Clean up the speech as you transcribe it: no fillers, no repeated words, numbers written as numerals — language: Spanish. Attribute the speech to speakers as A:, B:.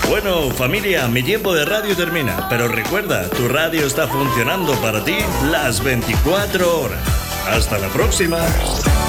A: Bueno, familia, mi tiempo de radio termina, pero recuerda, tu radio está funcionando para ti las 24 horas. Hasta la próxima.